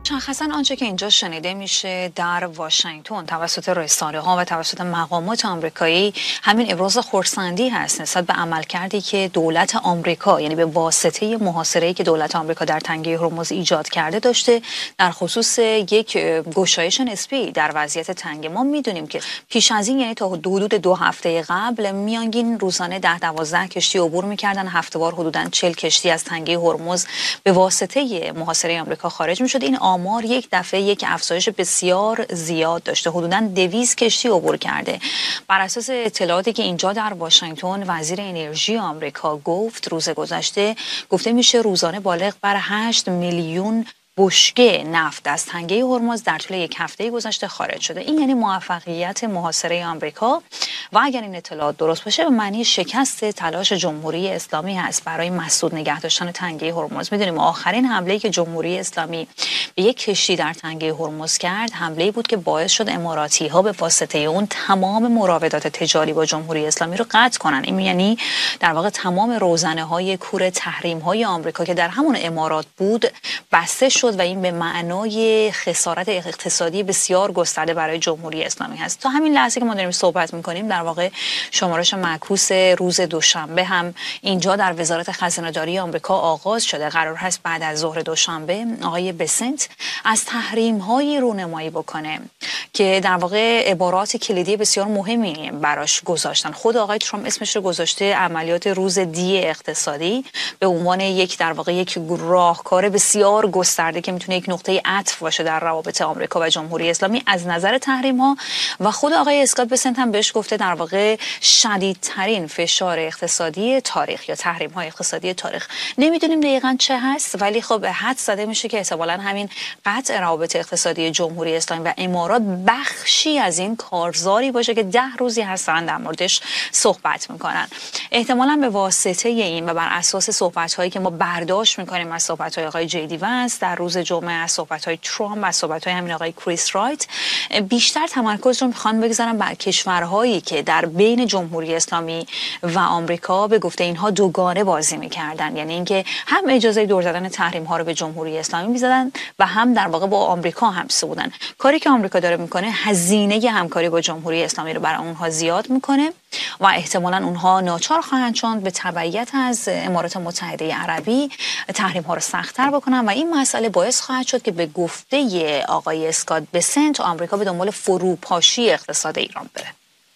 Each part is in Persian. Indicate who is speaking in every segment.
Speaker 1: مشخصا آنچه که اینجا شنیده میشه در واشنگتن توسط رسانه‌ها و توسط مقامات آمریکایی همین ابراز خرسندی هست نسبت به عملکردی که دولت آمریکا، یعنی به واسطه محاصره‌ای که دولت آمریکا در تنگه هرمز ایجاد کرده داشته در خصوص یک گشایش نسبی در وضعیت تنگ. ما میدونیم که پیش از این، یعنی تا حدود 2 هفته قبل، میانگین روزانه 10-12 کشتی عبور میکردن، هفته‌وار حدوداً 40 کشتی از تنگه هرمز به واسطه محاصره آمریکا خارج میشد. این آمار یک دفعه یک افزایش بسیار زیاد داشته، حدوداً 200 کشتی عبور کرده. بر اساس اطلاعاتی که اینجا در واشنگتن وزیر انرژی آمریکا گفت روز گذشته، گفته میشه روزانه بالغ بر 8 میلیون بشکه نفت از تنگه هرمز در طول یک هفته گذشته خارج شده. این یعنی موفقیت محاصره آمریکا و اگر این اطلاعات درست باشه به معنی شکست تلاش جمهوری اسلامی هست برای مسدود نگه داشتن تنگه هرمز. میدونیم آخرین حمله‌ای که جمهوری اسلامی به یک کشتی در تنگه هرمز کرد، حمله‌ای بود که باعث شد اماراتی‌ها به واسطه اون تمام مراودات تجاری با جمهوری اسلامی رو قطع کنن. این یعنی در واقع تمام روزنه‌های کور تحریم‌های آمریکا که در همون امارات بود بسته شد و این به معنای خسارت اقتصادی بسیار گسترده برای جمهوری اسلامی هست. تا همین لحظه که ما داریم صحبت می‌کنیم در واقع شمارش معکوس روز دوشنبه هم اینجا در وزارت خزانه‌داری آمریکا آغاز شده. قرار هست بعد از ظهر دوشنبه آقای بسنت از تحریم‌های رونمایی بکنه که در واقع عبارات کلیدی بسیار مهمی براش گذاشتن. خود آقای ترامپ اسمش رو گذاشته عملیات روز دی اقتصادی به عنوان یک در واقع یک راهکار بسیار گسترده که میتونه یک نقطه عطف باشه در روابط آمریکا و جمهوری اسلامی از نظر تحریم‌ها. و خود آقای اسکات بسنت هم بهش گفته در واقع شدیدترین فشار اقتصادی تاریخ یا تحریم‌های اقتصادی تاریخ. نمیدونیم دقیقاً چه هست، ولی خب حد زده میشه که احتمالاً همین قطع روابط اقتصادی جمهوری اسلامی و امارات بخشی از این کارزاری باشه که 10 روزی هستن در موردش صحبت میکنن. احتمالاً به واسطه این و بر اساس صحبت‌هایی که ما برداشت میکنیم از صحبت‌های آقای جیدی وانس در روز جمعه، از صحبت‌های ترامپ، از صحبت‌های همین آقای کریس رایت، بیشتر تمرکز رو میخوان بگذارن بر کشورهایی که در بین جمهوری اسلامی و آمریکا به گفته اینها دوگانه بازی میکردن، یعنی اینکه هم اجازه دور زدن تحریم ها رو به جمهوری اسلامی میزدن و هم در واقع با آمریکا همسو بودن. کاری که آمریکا داره میکنه هزینه همکاری با جمهوری اسلامی رو برای اونها زیاد میکنه و احتمالاً اونها ناچار خواهند شد به تبعیت از امارات متحده عربی تحریم ها رو سخت‌تر بکنن و این مسئله باعث خواهد شد که به گفته آقای اسکات بسنت آمریکا به دنبال فروپاشی اقتصاد ایران بره.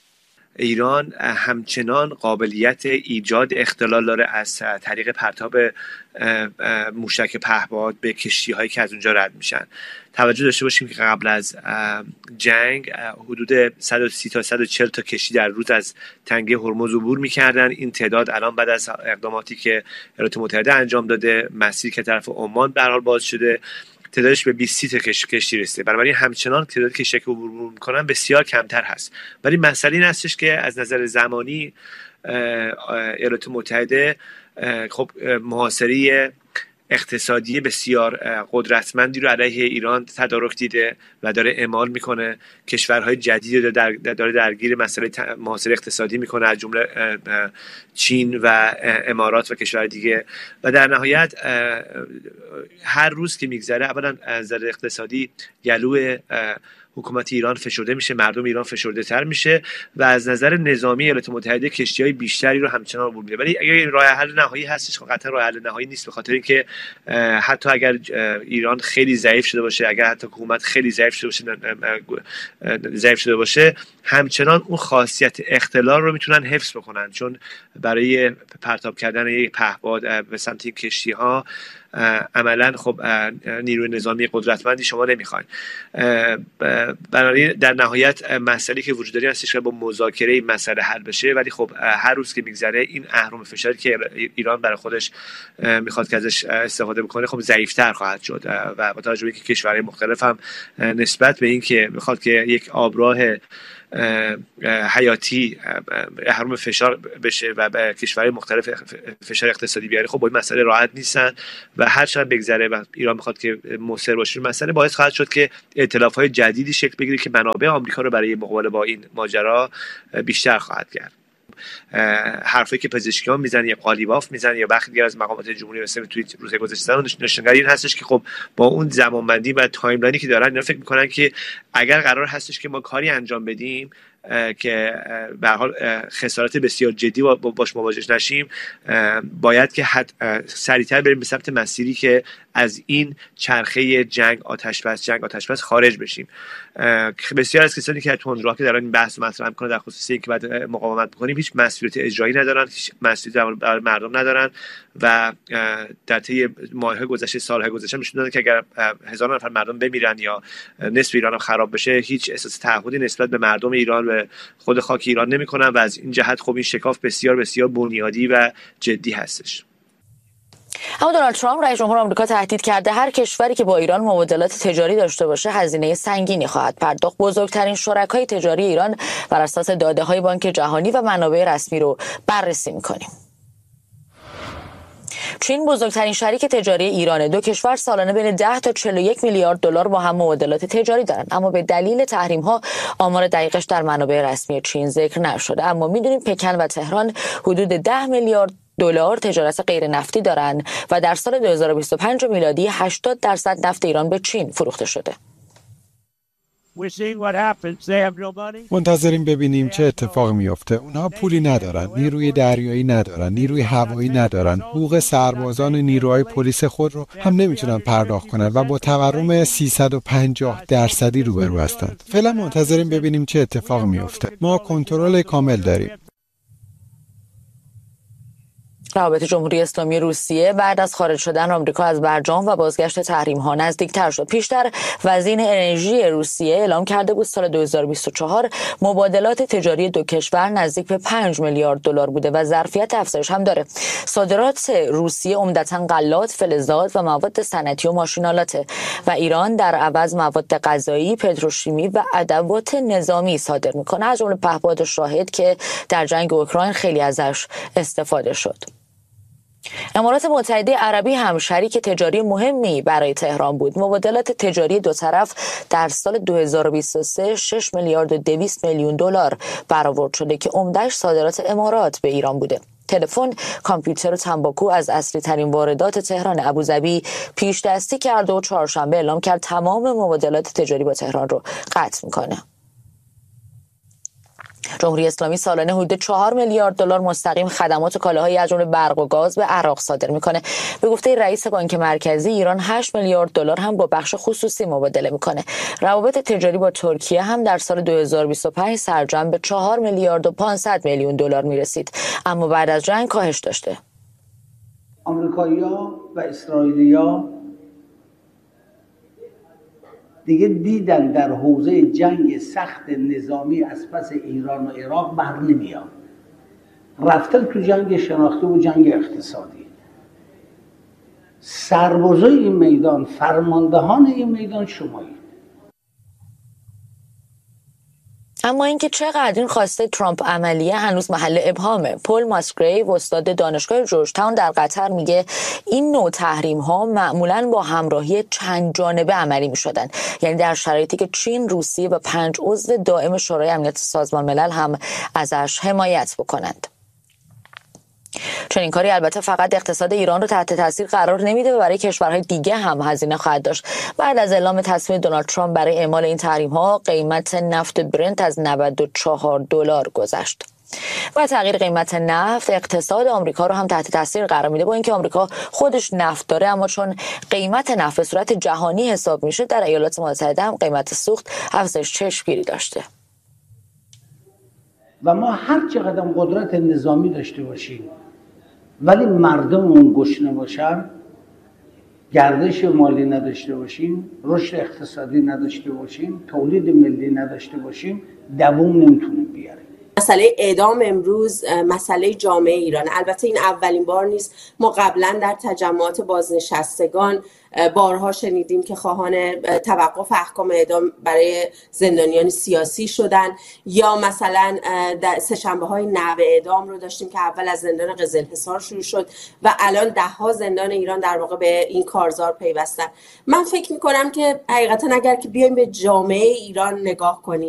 Speaker 2: ایران همچنان قابلیت ایجاد اختلال داره از طریق پرتاب موشک پهپاد به کشتی‌هایی که از اونجا رد میشن. توجه داشته باشیم که قبل از جنگ حدود 130 تا 140 تا کشتی در روز از تنگه هرمز عبور میکردن. این تعداد الان بعد از اقداماتی که ایالات متحده انجام داده، مسیر که طرف عمان به هر حال باز شده، تعدادش به 20 تا کشتی رسیده. بنابراین همچنان تعداد کشتی که عبور میکنن بسیار کمتر هست. ولی مسئله این هستش که از نظر زمانی ایالات متحده خب محاصره اقتصادی بسیار قدرتمندی رو علیه ایران تدارک دیده و داره اعمال میکنه. کشورهای جدیدی داره درگیر مسئله محاصره اقتصادی میکنه، از جمله چین و امارات و کشور دیگه. و در نهایت هر روز که میگذره اولا از نظر اقتصادی گلو حکومت ایران فشرده میشه، مردم ایران فشرده تر میشه و از نظر نظامی ایالات متحده کشتی‌های بیشتری رو همچنان عبور میده. ولی اگر راه حل نهایی هستش، قطعا راه حل نهایی نیست، به خاطر اینکه حتی اگر ایران خیلی ضعیف شده باشه، اگر حتی حکومت خیلی ضعیف شده باشه، همچنان اون خاصیت اختلال رو میتونن حفظ بکنن، چون برای پرتاب کردن یک پهپاد به سمت این کشتی‌ها عملا خب نیروی نظامی قدرتمندی شما نمیخواین. بنابراین در نهایت مسئله که وجود داره هستش که با مذاکره این مسئله حل بشه. ولی خب هر روز که میگذره این اهرم فشاری که ایران برای خودش میخواد که ازش استفاده بکنه خب ضعیف‌تر خواهد شد و با توجه به اینکه کشورهای مختلف هم نسبت به اینکه میخواد که یک آبراه حیاتی اهرم فشار بشه و به کشورهای مختلف فشار اقتصادی بیاره، خب با این مسئله راحت نیستن و هر چقدر بگذره و ایران میخواد که مصر باشه مسئله باعث خواهد شد که ائتلاف‌های جدیدی شکل بگیره که منابع آمریکا رو برای مقابله با این ماجرا بیشتر خواهد کرد. حرفی که پزشکیان میزنن یا قالیباف میزنن یا برخی دیگر از مقامات جمهوری اسلامی توی روزهای گذشته نشانگر این هستش که خب با اون زمانبندی و تایملاینی که دارن اینا فکر میکنن که اگر قرار هستش که ما کاری انجام بدیم که به هر حال خسارات بسیار جدی باش مواجه نشیم، باید که سریعتر بریم به سمت مسیری که از این چرخه جنگ آتش بس خارج بشیم. بسیار از کسانی که تندروها که دارن این بحث مطرح میکنن در خصوص اینکه باید مقاومت بکنیم هیچ مسئولیت اجرایی ندارن، هیچ مسئولیتی برای مردم ندارن و در طی ماه‌های گذشته، سال‌های گذشته نشون دادن که اگر هزار نفر مردم بمیرن یا نصف ایران خراب بشه هیچ احساس تعهدی نسبت به مردم ایران و خود خاک ایران نمی‌کنن و از این جهت خب این شکاف بسیار بسیار بنیادی و جدی هستش.
Speaker 3: اما دونالد ترامپ رئیس جمهور آمریکا تهدید کرده هر کشوری که با ایران مبادلات تجاری داشته باشه هزینه سنگینی خواهد پرداخت. بزرگترین شرکای تجاری ایران بر اساس داده‌های بانک جهانی و منابع رسمی رو بررسی می‌کنیم. چین بزرگترین شریک تجاری ایرانه. دو کشور سالانه بین 10 تا 41 میلیارد دلار با هم مبادلات تجاری دارند، اما به دلیل تحریم‌ها آمار دقیقش در منابع رسمی چین ذکر نشده. اما می‌دونیم پکن و تهران حدود 10 میلیارد دلار تجارت غیر نفتی دارند و در سال 2025 میلادی 80% نفت ایران به چین فروخته شده.
Speaker 4: منتظریم ببینیم چه اتفاقی میفته. اونها پولی ندارن، نیروی دریایی ندارن، نیروی هوایی ندارن، حقوق سربازان نیروهای پلیس خود رو هم نمیتونن پرداخت کنن و با تورم 350% روبرو هستند. فعلا منتظریم ببینیم چه اتفاقی میفته. ما کنترل کامل داریم.
Speaker 3: روابط جمهوری اسلامی روسیه بعد از خارج شدن آمریکا از برجام و بازگشت تحریم‌ها نزدیکتر شد. پیشتر وزیر انرژی روسیه اعلام کرده بود سال 2024 مبادلات تجاری دو کشور نزدیک به 5 میلیارد دلار بوده و ظرفیت افزایش هم داره. صادرات روسیه عمدتاً غلات، فلزات و مواد صنعتی و ماشین‌آلاته و ایران در عوض مواد غذایی، پتروشیمی و ادوات نظامی صادر می‌کنه، از جمله پهپاد شاهد که در جنگ اوکراین خیلی ازش استفاده شد. امارات متحده عربی هم شریک تجاری مهمی برای تهران بود. مبادلات تجاری دو طرف در سال 2023 6 میلیارد و 200 میلیون دلار برآورد شده که عمده‌اش صادرات امارات به ایران بوده. تلفن، کامپیوتر و تنباکو از اصلی ترین واردات تهران. ابوظبی پیش دستی کرده و چهارشنبه اعلام کرد تمام مبادلات تجاری با تهران رو قطع میکنه. جمهوری اسلامی سالانه حدود 4 میلیارد دلار مستقیم خدمات و کالاهای از جمله برق و گاز به عراق صادر میکنه. به گفته رئیس بانک مرکزی ایران 8 میلیارد دلار هم با بخش خصوصی مبادله میکنه. روابط تجاری با ترکیه هم در سال 2025 سرجم به 4 میلیارد و 500 میلیون دلار میرسید، اما بعد از جنگ کاهش داشته.
Speaker 5: آمریکایی‌ها و اسرائیلی‌ها دیگه دیدن در حوزه جنگ سخت نظامی از پس ایران و عراق بر نمیاد. رفتن تو جنگ شناختی و جنگ اقتصادی. سربازای این میدان، فرماندهان این میدان شمایید.
Speaker 3: اما اینکه چقدر این خواسته ترامپ عملیه هنوز محل ابهامه. پل ماسگریو استاد دانشگاه جورج تاون در قطر میگه این نوع تحریم ها معمولاً با همراهی چند جانبه عملی میشدن، یعنی در شرایطی که چین، روسیه و 5 عضو دائم شورای امنیت سازمان ملل هم ازش حمایت بکنند. چنین کاری البته فقط اقتصاد ایران رو تحت تاثیر قرار نمیده و برای کشورهای دیگه هم هزینه خواهد داشت. بعد از اعلام تصمیم دونالد ترامپ برای اعمال این تحریم‌ها، قیمت نفت برنت از 94 دلار گذشت. و تغییر قیمت نفت اقتصاد آمریکا رو هم تحت تاثیر قرار میده. با اینکه آمریکا خودش نفت داره، اما چون قیمت نفت به صورت جهانی حساب میشه، در ایالات متحده هم قیمت سوخت افزایش چشمگیری داشته.
Speaker 5: و ما هر چقدر قدرت نظامی داشته باشیم ولی مردممون گشنه باشن، گردش مالی نداشته باشیم، رشد اقتصادی نداشته باشیم، تولید ملی نداشته باشیم، دووم نمیتونیم بیاریم.
Speaker 6: مسئله اعدام امروز مسئله جامعه ایران. البته این اولین بار نیست. ما قبلا در تجمعات بازنشستگان بارها شنیدیم که خواهان توقف احکام اعدام برای زندانیان سیاسی شدن، یا مثلا سه‌شنبه‌های نحوه اعدام رو داشتیم که اول از زندان قزلحصار شروع شد و الان 10 زندان ایران در واقع به این کارزار پیوستن. من فکر می‌کنم که حقیقتا اگر که بیایم به جامعه ایران نگاه کنیم،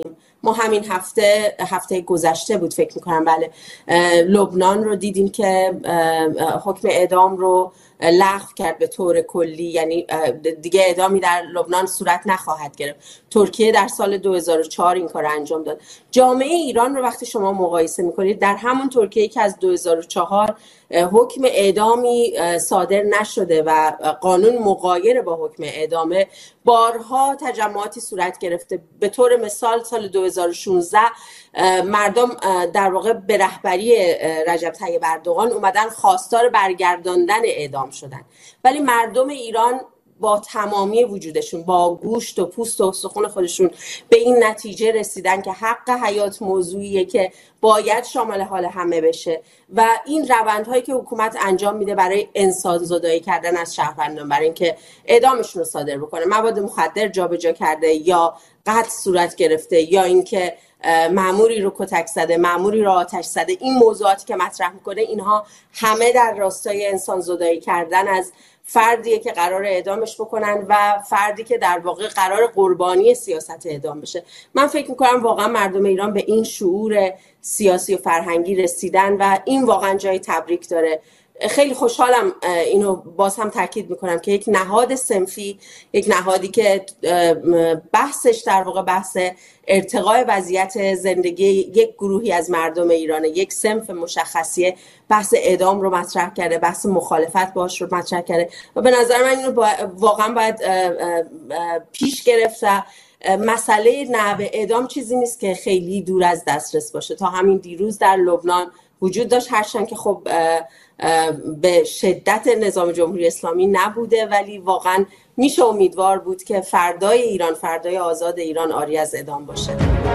Speaker 6: ما همین هفته گذشته بود فکر میکنم، بله، لبنان رو دیدیم که حکم اعدام رو لغو کرد به طور کلی، یعنی دیگه اعدامی در لبنان صورت نخواهد گرفت. ترکیه در سال 2004 این کار انجام داد. جامعه ایران رو وقتی شما مقایسه میکنید، در همون ترکیه که از 2004 حکم اعدامی صادر نشده و قانون مغایر با حکم اعدامه، بارها تجمعاتی صورت گرفته. به طور مثال سال 2016 مردم در واقع به رهبری رجب طیب اردوغان اومدن خواستار برگرداندن اعدام شدن، ولی مردم ایران با تمامی وجودشون، با گوشت و پوست و استخوان خودشون به این نتیجه رسیدن که حق حیات موضوعیه که باید شامل حال همه بشه و این روندهایی که حکومت انجام میده برای انسان‌زدایی کردن از شهروندان، برای اینکه اعدامشون رو صادر بکنه، مواد مخدر جابجا کرده یا قتل صورت گرفته یا اینکه مأموری رو کتک زده، مأموری رو آتش زده، این موضوعاتی که مطرح میکنه اینها همه در راستای انسان‌زدایی کردن از فردیه که قرار اعدامش بکنن و فردی که در واقع قرار قربانی سیاست اعدام بشه. من فکر میکنم واقعا مردم ایران به این شعور سیاسی و فرهنگی رسیدن و این واقعا جای تبریک داره. خیلی خوشحالم، اینو باز هم تاکید میکنم، که یک نهاد صنفی، یک نهادی که بحثش در واقع بحث ارتقاء وضعیت زندگی یک گروهی از مردم ایران، یک صنف مشخصی، بحث اعدام رو مطرح کرده، بحث مخالفت باش رو مطرح کرده و به نظر من اینو واقعا باید پیش گرفت. مسئله نحوه اعدام چیزی نیست که خیلی دور از دسترس باشه. تا همین دیروز در لبنان وجود داشت، هرچند که خب به شدت نظام جمهوری اسلامی نبوده، ولی واقعا میشه امیدوار بود که فردای ایران، فردای آزاد ایران آری از اعدام باشه.